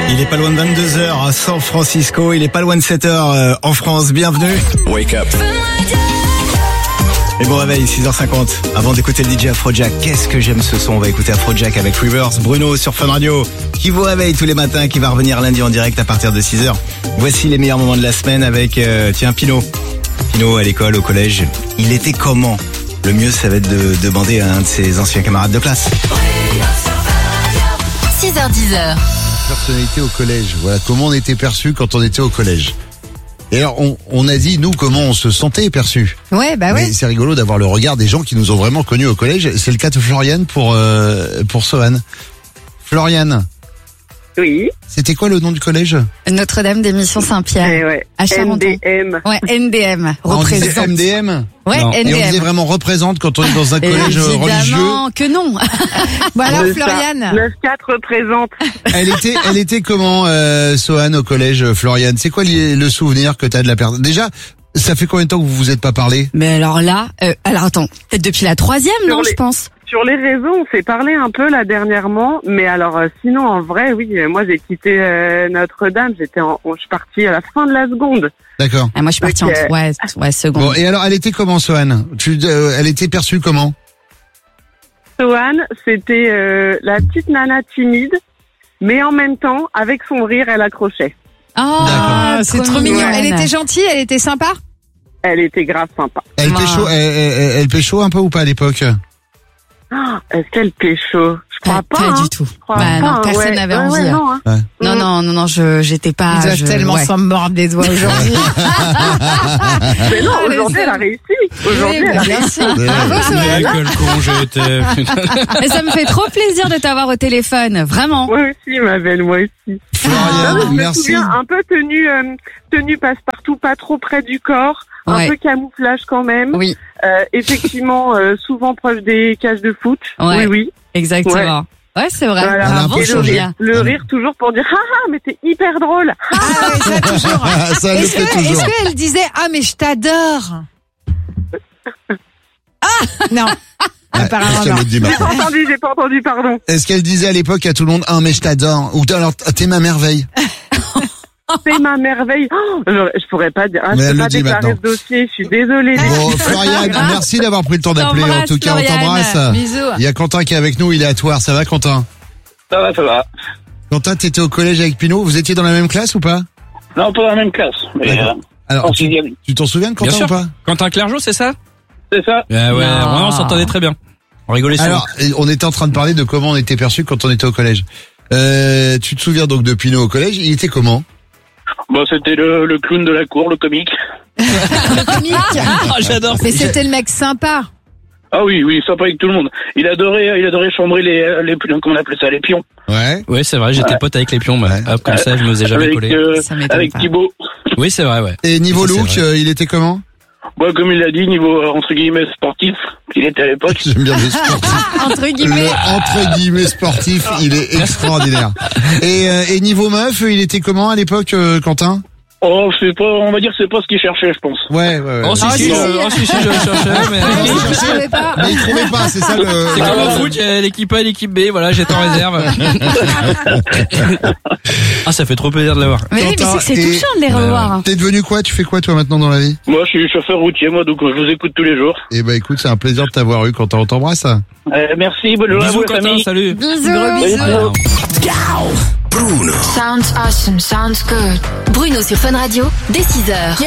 Il est pas loin de 22h à San Francisco, il est pas loin de 7h en France. Bienvenue. Wake up. Et bon réveil, 6h50. Avant d'écouter le DJ Afrojack, qu'est-ce que j'aime ce son. On va écouter Afrojack avec Rivers, Bruno sur Fun Radio, qui vous réveille tous les matins, qui va revenir lundi en direct à partir de 6h. Voici les meilleurs moments de la semaine avec, Pino. Pino à l'école, au collège. Il était comment? Le mieux, ça va être de demander à un de ses anciens camarades de classe. 6h-10h. Personnalité au collège. Voilà comment on était perçu quand on était au collège. Et alors, on a dit, nous, comment on se sentait perçu. Ouais, bah ouais. Mais c'est rigolo d'avoir le regard des gens qui nous ont vraiment connus au collège. C'est le cas de Floriane pour Sohan. Floriane. Oui. C'était quoi le nom du collège? Notre-Dame des Missions Saint-Pierre. Ouais. À Charenton. NDM. Ouais, NDM. On disait Représente. MDM? Ouais, Non. Et on disait NDM. vraiment représente quand on est dans un collège religieux. Évidemment que non. Voilà, C'est Floriane. ça. 9-4 représente. Elle était comment, Sohan, au collège, Floriane? C'est quoi le souvenir que t'as de la personne? Déjà, ça fait combien de temps que vous vous êtes pas parlé? Mais alors là, attends, peut-être depuis la 3e, non, je pense. Sur les réseaux, on s'est parlé un peu là dernièrement, mais alors sinon en vrai, oui, moi j'ai quitté Notre-Dame, je suis partie à la fin de la seconde. D'accord. Ah, moi, je suis partie Ok. en seconde. Bon, et alors, elle était comment, Sohan? Elle était perçue comment? Sohan, c'était la petite nana timide, mais en même temps, avec son rire, elle accrochait. Oh, D'accord. c'est trop mignon. mignonne. Elle était gentille, elle était sympa. Elle était grave sympa. Elle Ah. pécho, elle pécho un peu ou pas à l'époque? Ah, est-ce qu'elle pécho? Je crois pas. Pas hein. du tout. Je crois Bah, pas, non, hein. personne Ouais. n'avait Ouais, envie. ouais, non, hein. Non, j'étais pas. Ils doivent tellement ouais. s'en mordre les doigts aujourd'hui. Mais non, aujourd'hui elle a réussi. Aujourd'hui elle a bien réussi. sûr. Bravo, Sohan. Quel con j'étais. Mais ça me fait trop plaisir de t'avoir au téléphone, vraiment. Moi aussi, ma belle, moi aussi. Floriane, Je me merci. souviens, un peu tenue passe-partout, pas trop près du corps, Ouais. un peu camouflage quand même. Oui, Effectivement, souvent proche des cages de foot. Ouais. Oui. exactement. Ouais, c'est vrai. Voilà. Elle a un Bravo, peu Et le changé. rire, Sophia. toujours pour dire haha, mais t'es hyper drôle. Ah ouais, ça toujours. Ça le fait toujours. Est-ce qu'elle disait ah mais je t'adore? Non. Apparemment Je te non. le dis maintenant. J'ai pas entendu, pardon. Est-ce qu'elle disait à l'époque à tout le monde, ah, mais je t'adore, ou alors, t'es ma merveille? C'est ma merveille. Oh, je pourrais pas dire. Mais Je elle peux le pas dit déclarer maintenant. ce dossier. Je suis désolée. Bon, Floriane, merci d'avoir pris le temps d'appeler. En T'embrasse, tout cas, on Floriane. t'embrasse. Bisous. Il y a Quentin qui est avec nous, il est à Thouars. Ça va, Quentin? Ça va. Quentin, t'étais au collège avec Pino. Vous étiez dans la même classe ou pas? Non, pas dans la même classe, mais D'accord. Alors, en sixième. tu t'en souviens de Bien Quentin sûr. ou pas? Quentin Clergeau, c'est ça? C'est ça. Ouais, Non. vraiment, on s'entendait très bien. On rigolait souvent. Alors, on était en train de parler de comment on était perçu quand on était au collège. Tu te souviens donc de Pino au collège? Il était comment? Bon, c'était le clown de la cour, le comique. Ah, j'adore. Mais c'était le mec sympa. Ah oui, sympa avec tout le monde. Il adorait chambrer les comment on appelait ça, les pions. Ouais. Oui, c'est vrai, j'étais pote avec les pions, moi. Ouais. Hop, comme ça, je me faisais jamais Avec, coller. Ça m'étonne avec pas. Thibaut. Oui, c'est vrai, ouais. Et niveau Ça, c'est look, vrai. il était comment? Bon, comme il l'a dit, niveau entre guillemets sportif, il était à l'époque. J'aime bien le sportif. Entre Le guillemets. entre guillemets sportif, il est extraordinaire. Et niveau meuf, il était comment à l'époque, Quentin? Oh, on va dire que c'est pas ce qu'il cherchait, je pense. Ouais. Oh, si, si, si, si. je le cherchais, mais... Je savais pas. Mais il trouvait pas, c'est ça le. C'est comme au foot, il y a l'équipe A et l'équipe B, voilà, j'étais en réserve. Ah, ça fait trop plaisir de l'avoir. Mais oui, mais c'est Et- touchant de les revoir. T'es devenu quoi? Tu fais quoi toi maintenant dans la vie? Moi, je suis chauffeur routier, moi, donc je vous écoute tous les jours. Eh ben écoute, c'est un plaisir de t'avoir eu. Quentin, on t'embrasse. Merci, bonne journée à vous, Bisous, la Quentin, famille. salut. Bisous. Voilà. Sounds awesome, sounds good. Bruno sur Fun Radio, dès 6h.